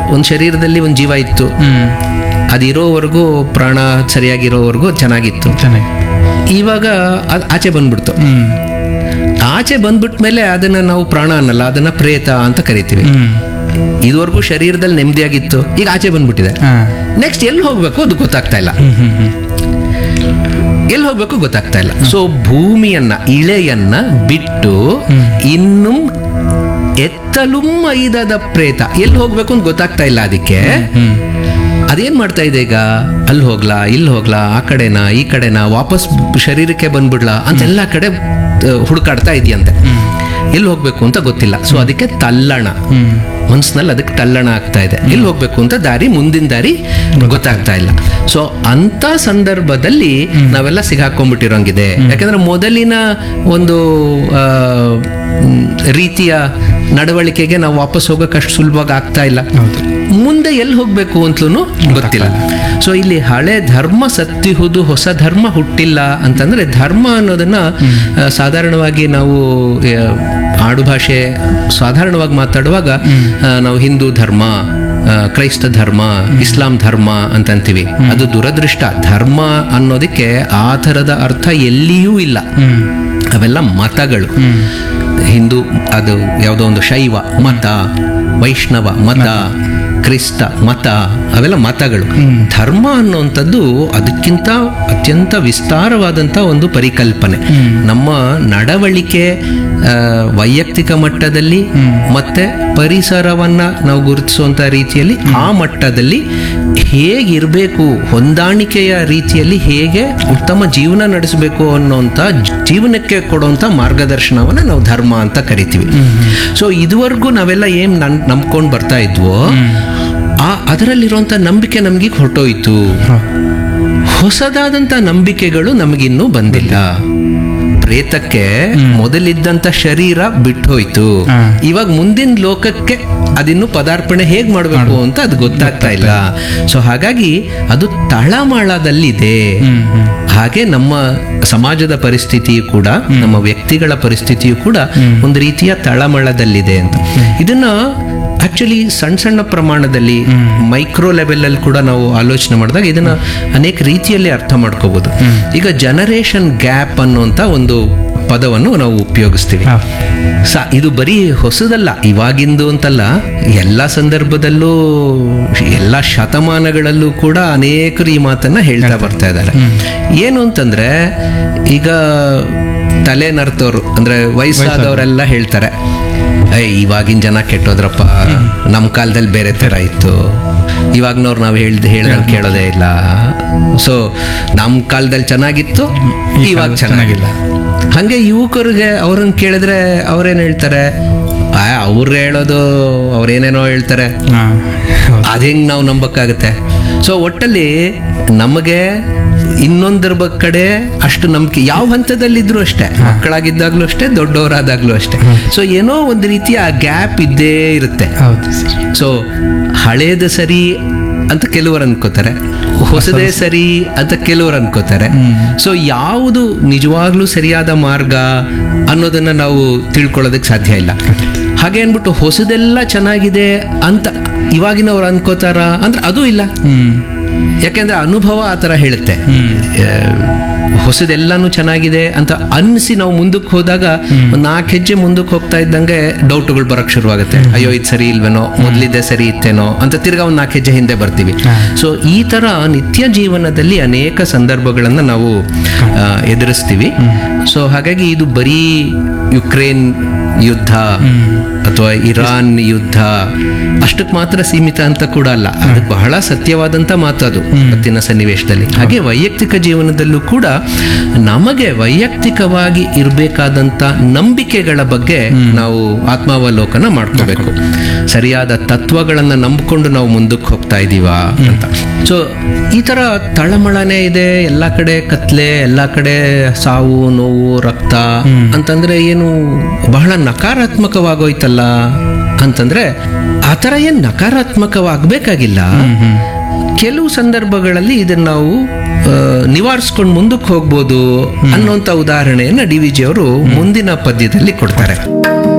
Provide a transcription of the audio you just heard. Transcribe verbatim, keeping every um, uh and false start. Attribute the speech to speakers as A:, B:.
A: ಒಂದು ಶರೀರದಲ್ಲಿ ಒಂದು ಜೀವ ಇತ್ತು, ಅದಿರೋವರೆಗೂ ಪ್ರಾಣ ಸರಿಯಾಗಿರೋವರೆಗೂ ಚೆನ್ನಾಗಿತ್ತು. ಇವಾಗ ಅದು ಆಚೆ ಬಂದ್ಬಿಡ್ತು. ಆಚೆ ಬಂದ್ಬಿಟ್ಮೇಲೆ ಅದನ್ನ ನಾವು ಪ್ರಾಣ ಅನ್ನಲ್ಲ, ಅದನ್ನ ಪ್ರೇತ ಅಂತ ಕರಿತೀವಿ. ಇದುವರೆಗೂ ಶರೀರದಲ್ಲಿ ನೆಮ್ಮದಿಯಾಗಿತ್ತು, ಈಗ ಆಚೆ ಬಂದ್ಬಿಟ್ಟಿದೆ. ನೆಕ್ಸ್ಟ್ ಎಲ್ಲಿ ಹೋಗ್ಬೇಕು ಅದು ಗೊತ್ತಾಗ್ತಾ ಇಲ್ಲ, ಎಲ್ಲಿ ಹೋಗ್ಬೇಕು ಗೊತ್ತಾಗ್ತಾ ಇಲ್ಲ. ಸೊ ಭೂಮಿಯನ್ನ ಇಳೆಯನ್ನ ಬಿಟ್ಟು ಇನ್ನು ಎತ್ತಲು ಐದದ ಪ್ರೇತ ಎಲ್ಲಿ ಹೋಗ್ಬೇಕು ಅಂತ ಗೊತ್ತಾಗ್ತಾ ಇಲ್ಲ. ಅದಕ್ಕೆ ಅದೇನ್ ಮಾಡ್ತಾ ಇದೆ ಈಗ, ಅಲ್ಲಿ ಹೋಗ್ಲಾ ಇಲ್ಲಿ ಹೋಗ್ಲಾ, ಆ ಕಡೆನಾ ಈ ಕಡೆನಾ, ವಾಪಸ್ ಶರೀರಕ್ಕೆ ಬಂದ್ಬಿಡ್ಲಾ ಅಂತ ಎಲ್ಲ ಕಡೆ ಹುಡುಕಾಡ್ತಾ ಇದೆಯಂತೆ. ಎಲ್ಲಿ ಹೋಗ್ಬೇಕು ಅಂತ ಗೊತ್ತಿಲ್ಲ. ಸೊ ಅದಕ್ಕೆ ತಲ್ಲಣ, ಮನ್ಸಿನಲ್ಲಿ ಅದಕ್ಕೆ ತಲ್ಲಣ ಆಗ್ತಾ ಇದೆ. ಎಲ್ಲಿ ಹೋಗ್ಬೇಕು ಅಂತ ದಾರಿ, ಮುಂದಿನ ದಾರಿ ಗೊತ್ತಾಗ್ತಾ ಇಲ್ಲ. ಸೊ ಅಂತ ಸಂದರ್ಭದಲ್ಲಿ ನಾವೆಲ್ಲ ಸಿಗಾಕೊಂಡ್ಬಿಟ್ಟಿರೋಂಗಿದೆ. ಯಾಕಂದ್ರೆ ಮೊದಲಿನ ಒಂದು ರೀತಿಯ ನಡವಳಿಕೆಗೆ ನಾವು ವಾಪಸ್ ಹೋಗಕ್ಕೆ ಅಷ್ಟು ಸುಲಭವಾಗಿ ಆಗ್ತಾ ಇಲ್ಲ. ಮುಂದೆ ಎಲ್ಲಿ ಹೋಗ್ಬೇಕು ಅಂತಲೂ ಗೊತ್ತಿಲ್ಲ. ಸೊ ಇಲ್ಲಿ ಹಳೆ ಧರ್ಮ ಸತ್ತಿಹುದು, ಹೊಸ ಧರ್ಮ ಹುಟ್ಟಿಲ್ಲ ಅಂತಂದ್ರೆ, ಧರ್ಮ ಅನ್ನೋದನ್ನ ಸಾಧಾರಣವಾಗಿ ನಾವು ಆಡುಭಾಷೆ ಸಾಧಾರಣವಾಗಿ ಮಾತಾಡುವಾಗ ನಾವು ಹಿಂದೂ ಧರ್ಮ, ಕ್ರೈಸ್ತ ಧರ್ಮ, ಇಸ್ಲಾಂ ಧರ್ಮ ಅಂತಂತೀವಿ. ಅದು ದುರದೃಷ್ಟ. ಧರ್ಮ ಅನ್ನೋದಕ್ಕೆ ಆ ಥರದ ಅರ್ಥ ಎಲ್ಲಿಯೂ ಇಲ್ಲ. ಅವೆಲ್ಲ ಮತಗಳು. ಹಿಂದೂ ಅದು ಯಾವುದೋ ಒಂದು ಶೈವ ಮತ, ವೈಷ್ಣವ ಮತ, ಕ್ರಿಸ್ತ ಮತ, ಅವೆಲ್ಲ ಮತಗಳು. ಧರ್ಮ ಅನ್ನುವಂಥದ್ದು ಅದಕ್ಕಿಂತ ಅತ್ಯಂತ ವಿಸ್ತಾರವಾದಂಥ ಒಂದು ಪರಿಕಲ್ಪನೆ. ನಮ್ಮ ನಡವಳಿಕೆ ವೈಯಕ್ತಿಕ ಮಟ್ಟದಲ್ಲಿ ಮತ್ತೆ ಪರಿಸರವನ್ನ ನಾವು ಗುರುತಿಸುವಂಥ ರೀತಿಯಲ್ಲಿ ಆ ಮಟ್ಟದಲ್ಲಿ ಹೇಗಿರಬೇಕು, ಹೊಂದಾಣಿಕೆಯ ರೀತಿಯಲ್ಲಿ ಹೇಗೆ ಉತ್ತಮ ಜೀವನ ನಡೆಸಬೇಕು ಅನ್ನೋಂಥ ಜೀವನಕ್ಕೆ ಕೊಡುವಂಥ ಮಾರ್ಗದರ್ಶನವನ್ನ ನಾವು ಧರ್ಮ ಅಂತ ಕರಿತೀವಿ. ಸೊ ಇದುವರೆಗೂ ನಾವೆಲ್ಲ ಏನ್ ನನ್ ನಂಬ್ಕೊಂಡು ಬರ್ತಾ ಇದ್ವೋ ಆ ಅದರಲ್ಲಿರುವಂಥ ನಂಬಿಕೆ ನಮ್ಗೆ ಹೊರಟೋಯ್ತು. ಹೊಸದಾದಂಥ ನಂಬಿಕೆಗಳು ನಮಗಿನ್ನೂ ಬಂದಿಲ್ಲ. ಪ್ರೇತಕ್ಕೆ ಮೊದಲಿದ್ದಂತ ಶರೀರ ಬಿಟ್ಟು ಹೋಯ್ತು. ಇವಾಗ ಮುಂದಿನ ಲೋಕಕ್ಕೆ ಅದಿನ್ನು ಪದಾರ್ಪಣೆ ಹೇಗ್ ಮಾಡಬೇಕು ಅಂತ ಅದು ಗೊತ್ತಾಗ್ತಾ ಇಲ್ಲ. ಸೊ ಹಾಗಾಗಿ ಅದು ತಳಮಳದಲ್ಲಿದೆ. ಹಾಗೆ ನಮ್ಮ ಸಮಾಜದ ಪರಿಸ್ಥಿತಿಯು ಕೂಡ, ನಮ್ಮ ವ್ಯಕ್ತಿಗಳ ಪರಿಸ್ಥಿತಿಯು ಕೂಡ ಒಂದು ರೀತಿಯ ತಳಮಳದಲ್ಲಿದೆ ಅಂತ. ಇದನ್ನ ಆಕ್ಚುಲಿ ಸಣ್ಣ ಸಣ್ಣ ಪ್ರಮಾಣದಲ್ಲಿ ಮೈಕ್ರೋ ಲೆವೆಲ್ ಅಲ್ಲಿ ಕೂಡ ನಾವು ಆಲೋಚನೆ ಮಾಡಿದಾಗ ಇದನ್ನ ಅನೇಕ ರೀತಿಯಲ್ಲಿ ಅರ್ಥ ಮಾಡ್ಕೋಬಹುದು. ಈಗ ಜನರೇಷನ್ ಗ್ಯಾಪ್ ಅನ್ನುವಂತ ಒಂದು ಪದವನ್ನು ನಾವು ಉಪಯೋಗಿಸ್ತೀವಿ. ಸ ಇದು ಬರೀ ಹೊಸದಲ್ಲ, ಇವಾಗಿಂದು ಅಂತಲ್ಲ, ಎಲ್ಲ ಸಂದರ್ಭದಲ್ಲೂ ಎಲ್ಲ ಶತಮಾನಗಳಲ್ಲೂ ಕೂಡ ಅನೇಕರು ಈ ಮಾತನ್ನ ಹೇಳ್ತಾ ಬರ್ತಾ ಇದ್ದಾರೆ. ಏನು ಅಂತಂದ್ರೆ, ಈಗ ತಲೆ ನರ್ತವ್ರು ಅಂದ್ರೆ ವಯಸ್ಸಾದವರೆಲ್ಲ ಹೇಳ್ತಾರೆ, ಇವಾಗಿನ ಜನ ಕೆಟ್ಟೋದ್ರಪ್ಪ, ನಮ್ಮ ಕಾಲದಲ್ಲಿ ಬೇರೆ ತರ ಇತ್ತು, ಇವಾಗ್ನವ್ರು ನಾವು ಹೇಳ್ದು ಹೇಳ್ದಂಗೆ ಕೇಳೋದೇ ಇಲ್ಲ. ಸೊ ನಮ್ಮ ಕಾಲದಲ್ಲಿ ಚೆನ್ನಾಗಿತ್ತು, ಇವಾಗ ಚೆನ್ನಾಗಿಲ್ಲ. ಹಂಗೆ ಯುವಕರಿಗೆ ಅವ್ರನ್ನ ಕೇಳಿದ್ರೆ ಅವ್ರೇನ್ ಹೇಳ್ತಾರೆ, ಅವ್ರು ಹೇಳೋದು ಅವ್ರೇನೇನೋ ಹೇಳ್ತಾರೆ, ಅದ್ ಹೆಂಗ್ ನಾವು ನಂಬಕ್ಕಾಗತ್ತೆ. ಸೊ ಒಟ್ಟಲ್ಲಿ ನಮಗೆ ಇನ್ನೊಂದರ ಕಡೆ ಅಷ್ಟು ನಂಬಿಕೆ ಯಾವ ಹಂತದಲ್ಲಿದ್ರು ಅಷ್ಟೇ, ಮಕ್ಕಳಾಗಿದ್ದಾಗ್ಲೂ ಅಷ್ಟೇ, ದೊಡ್ಡವರಾದಾಗ್ಲೂ ಅಷ್ಟೇ. ಸೊ ಏನೋ ಒಂದು ರೀತಿಯ ಗ್ಯಾಪ್ ಇದ್ದೇ ಇರುತ್ತೆ. ಸೊ ಹಳೇದು ಸರಿ ಅಂತ ಕೆಲವರು ಅನ್ಕೋತಾರೆ, ಹೊಸದೇ ಸರಿ ಅಂತ ಕೆಲವರು ಅನ್ಕೋತಾರೆ. ಸೊ ಯಾವುದು ನಿಜವಾಗ್ಲೂ ಸರಿಯಾದ ಮಾರ್ಗ ಅನ್ನೋದನ್ನ ನಾವು ತಿಳ್ಕೊಳ್ಳೋದಕ್ಕೆ ಸಾಧ್ಯ ಇಲ್ಲ. ಹಾಗೆ ಅನ್ಬಿಟ್ಟು ಹೊಸದೆಲ್ಲ ಚೆನ್ನಾಗಿದೆ ಅಂತ ಇವಾಗಿನವ್ರು ಅನ್ಕೋತಾರ ಅಂದ್ರೆ ಅದು ಇಲ್ಲ. ಯಾಕೆಂದ್ರೆ ಅನುಭವ ಆ ಥರ ಹೇಳುತ್ತೆ. ಹೊಸದೆಲ್ಲಾನು ಚೆನ್ನಾಗಿದೆ ಅಂತ ಅನ್ಸಿ ನಾವು ಮುಂದಕ್ಕೆ ಹೋದಾಗ ಒಂದು ನಾಲ್ಕು ಹೆಜ್ಜೆ ಮುಂದಕ್ಕೆ ಹೋಗ್ತಾ ಇದ್ದಂಗೆ ಡೌಟ್ಗಳು ಬರಕ್ ಶುರುವಾಗುತ್ತೆ. ಅಯ್ಯೋ ಇದು ಸರಿ ಇಲ್ವೇನೋ, ಮೊದಲಿದ್ದೆ ಸರಿ ಇತ್ತೇನೋ ಅಂತ ತಿರ್ಗಾ ಒಂದು ನಾಲ್ಕು ಹೆಜ್ಜೆ ಹಿಂದೆ ಬರ್ತೀವಿ. ಸೊ ಈ ತರ ನಿತ್ಯ ಜೀವನದಲ್ಲಿ ಅನೇಕ ಸಂದರ್ಭಗಳನ್ನ ನಾವು ಎದುರಿಸ್ತೀವಿ. ಸೊ ಹಾಗಾಗಿ ಇದು ಬರೀ ಯುಕ್ರೇನ್ ಯುದ್ಧ ಅಥವಾ ಇರಾನ್ ಯುದ್ಧ ಅಷ್ಟಕ್ಕೆ ಮಾತ್ರ ಸೀಮಿತ ಅಂತ ಕೂಡ ಅಲ್ಲ. ಅದು ಬಹಳ ಸತ್ಯವಾದಂತ ಮಾತು ಅದು ಇವತ್ತಿನ ಸನ್ನಿವೇಶದಲ್ಲಿ. ಹಾಗೆ ವೈಯಕ್ತಿಕ ಜೀವನದಲ್ಲೂ ಕೂಡ ನಮಗೆ ವೈಯಕ್ತಿಕವಾಗಿ ಇರಬೇಕಾದಂತ ನಂಬಿಕೆಗಳ ಬಗ್ಗೆ ನಾವು ಆತ್ಮಾವಲೋಕನ ಮಾಡ್ಕೋಬೇಕು. ಸರಿಯಾದ ತತ್ವಗಳನ್ನ ನಂಬಿಕೊಂಡು ನಾವು ಮುಂದಕ್ಕೆ ಹೋಗ್ತಾ ಇದೀವಾ ಅಂತ. ಸೊ ಈ ತರ ತಳಮಳನೆ ಇದೆ, ಎಲ್ಲಾ ಕಡೆ ಕತ್ಲೆ, ಎಲ್ಲಾ ಕಡೆ ಸಾವು ನೋವು ರಕ್ತ ಅಂತಂದ್ರೆ ಏನು ಬಹಳ ನಕಾರಾತ್ಮಕವಾಗೋಯ್ತಲ್ಲ ಅಂತಂದ್ರೆ, ಆತರ ಏನ್ ನಕಾರಾತ್ಮಕವಾಗಬೇಕಾಗಿಲ್ಲ. ಕೆಲವು ಸಂದರ್ಭಗಳಲ್ಲಿ ಇದನ್ನ ನಾವು ನಿವಾರಿಸ್ಕೊಂಡು ಮುಂದಕ್ಕೆ ಹೋಗ್ಬೋದು ಅನ್ನೋಂಥ ಉದಾಹರಣೆಯನ್ನ ಡಿ ವಿ ಜಿ ಅವರು ಮುಂದಿನ ಪದ್ಯದಲ್ಲಿ ಕೊಡ್ತಾರೆ.